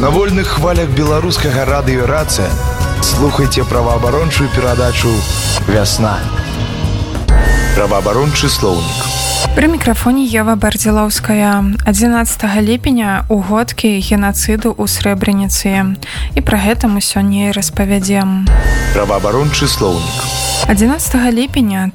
На вольных хвалях беларускага радыё «Рацыя» слухайте праваабарончую перадачу «Вясна». Праваабарончы слоўнік. Пры мікрафоне Ева Бардзілаўская. 11 ліпеня у годкі генацыду ў Срэбраніцы. І пра гэта мы сёння і распавядзем. Праваабарончы слоўнік. 11 ліпеня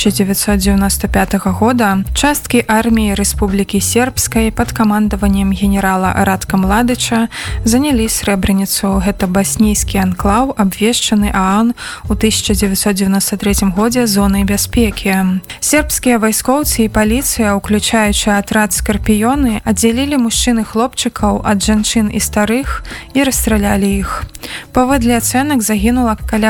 1995 года часткі арміі Рэспублікі Сербскай пад камандаваннем генерала Радка Младыча занялі Срэбраніцу. Гэта баснійскі анклаў, абвешчаны ААН у 1993 годзе зонай бяспекі. Сербскія вайскоўцы і паліцыя, уключаючы атрад «Скарпіёны», аддзялілі мужчын і хлопчыкаў ад жанчын і старых і расстралялі іх. Паводле ацэнак загінула каля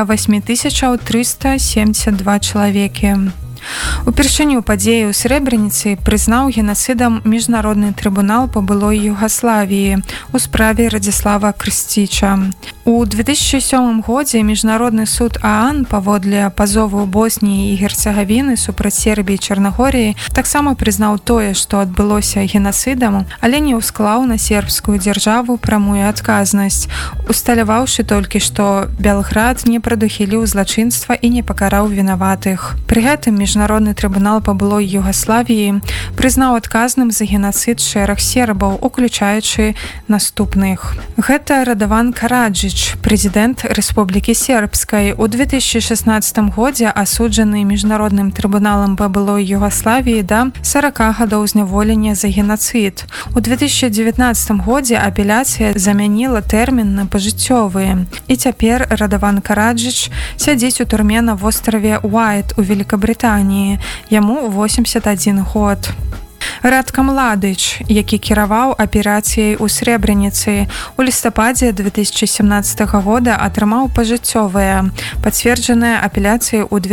8372 чалавекі. Упершыню падзеі ў Срэбраніцы прызнаў генацыдам Міжнародны трыбунал па былой Югаславіі у справе Радзіслава Крсціча. У 2007 годзе Міжнародны суд ААН паводле пазову Босніі і Герцегавіны супраць Сербіі і Чарнагорыі таксама прызнаў тое, што адбылося генацыдам, але не ўсклаў на сербскую дзяржаву прамую адказнасць, усталяваўшы толькі, што Белград не прадухіліў злачынства і не пакараў вінаватых. Пры гэтым Міжнародны трыбунал па былой Югаславіі прызнаў адказным за генацыд шэраг сербаў, уключаючы наступных. Гэта Радаван Караджыч, прэзідэнт Рэспублікі Сербскай, у 2016 годзе асуджаны Міжнародным трыбуналам па былой Югаславіі да 40 гадоў зняволення за генацыд. У 2019 годзе апеляцыя замяніла тэрмін на пажыццёвы. І цяпер Радаван Караджыч сядзіць у турме на востраве Уайт у Великабрытаніі. Яму 81 год. Радка Младыч, які кіраваў аперацыяй у Срэбраніцы, у лістападзе 2017 года атрымаў пажыццёвае, пацверджанае апеляцыяй у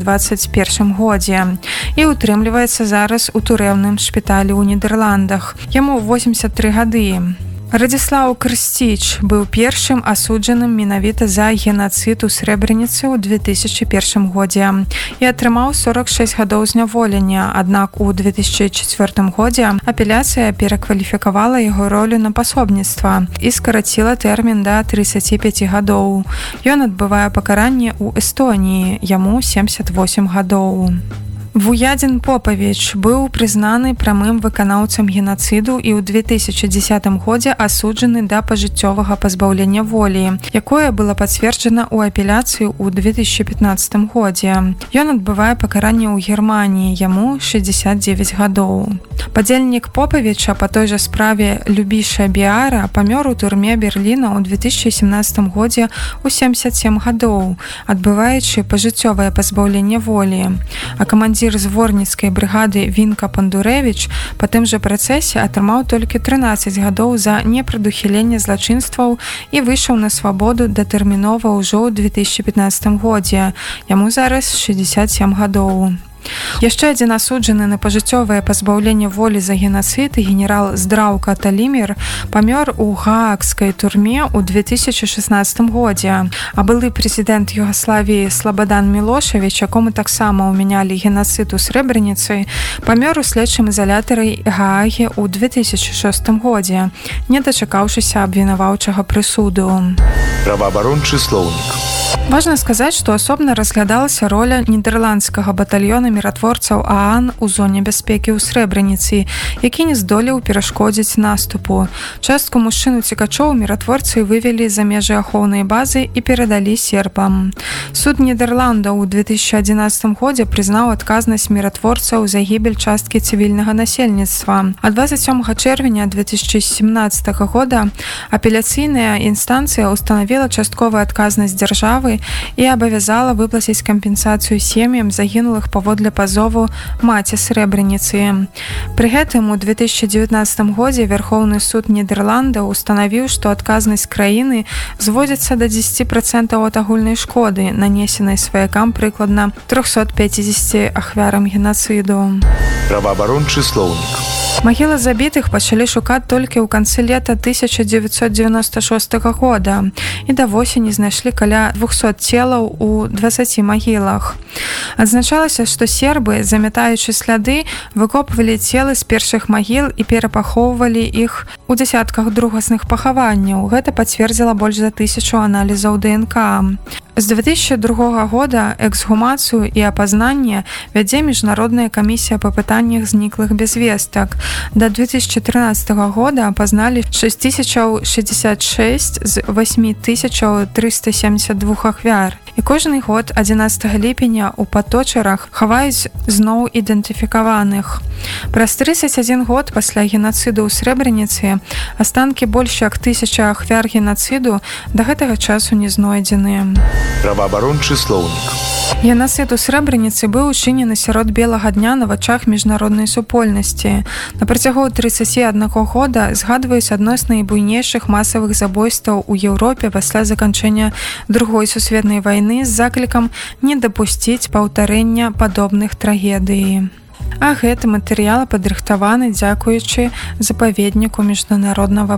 2021 годзе і утрымліваецца зараз у турэўным шпіталі ў Нідерландах. Яму 83 гады. Радзіслаў Крсціч быў першым асуджаным менавіта за генацыд у Срэбраніцы ў 2001 годзе і атрымаў 46 гадоў зняволення, аднак у 2004 годзе апеляцыя перакваліфікавала яго ролю на пасобніцтва і скараціла тэрмін да 35 гадоў. Ён адбывае пакаранне ў Эстоніі, яму 78 гадоў. Вуядзін Попавіч быў прызнаны прамым выканаўцам генацыду і ў 2010 годзе асуджаны да пажыццёвага пазбаўлення волі, якое было пацверджана ў апеляцыі ў 2015 годзе. Ён адбывае пакаранне ў Германіі, яму 69 гадоў. Падзельнік Попавіча па той жа справе Любіша Біара памёр у турме Берліна ў 2017 годзе ў 77 гадоў, адбываючы пажыццёвае пазбаўленне волі. А камандзір зворніцкай брыгады Вінка Пандурэвіч па тым жа працэсе атрымаў толькі 13 гадоў за непрадухіленне злачынстваў і выйшаў на свабоду датэрмінова ўжо ў 2015 годзе. Яму зараз 67 гадоў. Яшчэ адзін асуджаны на пажыццёвае пазбаўленне волі за генацыд генерал Здраўка Талімір памёр у гаагскай турме ў 2016 годзе, а былы прэзідэнт Югаславіі Слабадан Мілошавіч, якому таксама ўмянялі генацыд у Срэбраніцы, памёр у следчым ізалятары Гаагі ў 2006 годзе, не дачакаўшыся абвінаваўчага прысуду. Праваабарончы слоўнік. Важна сказаць, што асобна разглядалася роля нідерландскага батальёна міратворцаў ААН у зоне бяспекі ў Срэбраніцы, які не здолеў перашкодзіць наступу. Частку мужчын-уцекачоў міратворцы вывелі за межы ахоўнай базы і перадалі сербам. Суд Нідерландаў у 2011 годзе прызнаў адказнасць міратворцаў за гібель часткі цывільнага насельніцтва. А 27 чэрвеня 2017 года апеляцыйная інстанцыя устанавіла частковую адказнасць дзяржавы і абавязала выплаціць кампенсацыю сем'ям загінулых паводле пазову маці Срэбраніцы. Пры гэтым у 2019 годзе Вярхоўны суд Нідерландаў устанавіў, што адказнасць краіны зводзіцца да 10% ад агульнай шкоды, нанесенай сваякам прыкладна 350 ахвярам генацыду. Праваабарончы слоўнік. Магілы забітых пачалі шукаць толькі ў канцы лета 1996 года і да восені знайшлі каля 200 целаў у 20 магілах. Адзначалася, што сербы, замятаючы сляды, выкопвалі целы з першых магіл і перапахоўвалі іх у дзясятках другасных пахаванняў. Гэта пацвердзіла больш за 1000 аналізаў ДНК. З 2002 года эксгумацыю і апазнанне вядзе Міжнародная камісія па пытаннях зніклых без вестак. Да 2013 года апазналі 6066 з 8372 ахвяр. І кожны год 11 ліпеня у Паточарах хаваюць зноў ідэнтыфікаваных. Праз 31 год пасля генацыду ў Срэбраніцы астанкі больш як 1000 ахвяр генацыду да гэтага часу не знойдзеныя. Праваабарончы слоўнік. Генацыд у Срэбраніцы быў учынены сярод белага дня на вачах міжнароднай супольнасці. На працягу 31 года згадваюць адно з найбуйнейшых масавых забойстваў у Еўропе пасля заканчэння Другой сусветнай вайны з заклікам не дапусціць паўтарэння падобных трагедый. А гэты матэрыял падрыхтаваны дзякуючы запаведніку міжнароднага